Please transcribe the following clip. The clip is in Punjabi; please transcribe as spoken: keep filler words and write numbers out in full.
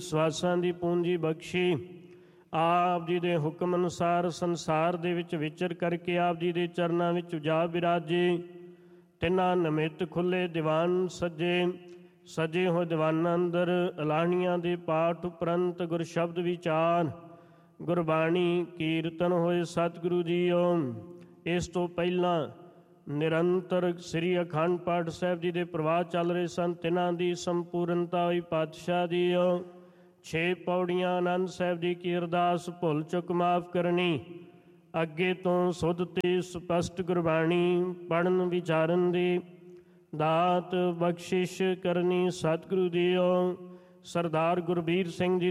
ਸਵਾਸਾਂ ਦੀ ਪੂੰਜੀ ਬਖਸ਼ੀ। ਆਪ ਜੀ ਦੇ ਹੁਕਮ ਅਨੁਸਾਰ ਸੰਸਾਰ ਦੇ ਵਿੱਚ ਵਿਚਰ ਕਰਕੇ ਆਪ ਜੀ ਦੇ ਚਰਨਾਂ ਵਿੱਚ ਜਾ ਬਿਰਾਜੇ। ਤਿੰਨਾਂ ਨਿਮਿਤ ਖੁੱਲੇ ਦੀਵਾਨ ਸੱਜੇ, ਸਜੇ ਹੋਏ ਦੀਵਾਨਾਂ ਅੰਦਰ ਅਲਾਹਣੀਆਂ ਦੇ ਪਾਠ ਉਪਰੰਤ ਗੁਰ ਸ਼ਬਦ ਵਿਚਾਰ, ਗੁਰਬਾਣੀ ਕੀਰਤਨ ਹੋਏ। ਸਤਿਗੁਰੂ ਜੀਓ, ਇਸ ਤੋਂ ਪਹਿਲਾਂ ਨਿਰੰਤਰ ਸ੍ਰੀ ਅਖੰਡ ਪਾਠ ਸਾਹਿਬ ਜੀ ਦੇ ਪ੍ਰਵਾਹ ਚੱਲ ਰਹੇ ਸਨ। ਤਿੰਨਾਂ ਦੀ ਸੰਪੂਰਨਤਾ ਹੋਈ। ਪਾਤਸ਼ਾਹ ਜੀਓ, ਛੇ ਪੌੜੀਆਂ ਆਨੰਦ ਸਾਹਿਬ ਜੀ ਕੀ ਅਰਦਾਸ, ਭੁੱਲ ਚੁੱਕ ਮਾਫ ਕਰਨੀ। ਅੱਗੇ ਤੋਂ ਸੁਧ ਤੇ ਸਪਸ਼ਟ ਗੁਰਬਾਣੀ ਪੜ੍ਹਨ ਵਿਚਾਰਨ ਦੀ ਦਾਤ ਬਖਸ਼ਿਸ਼ ਕਰਨੀ। ਸਤਿਗੁਰੂ ਜੀਓ, ਸਰਦਾਰ ਗੁਰਬੀਰ ਸਿੰਘ ਜੀ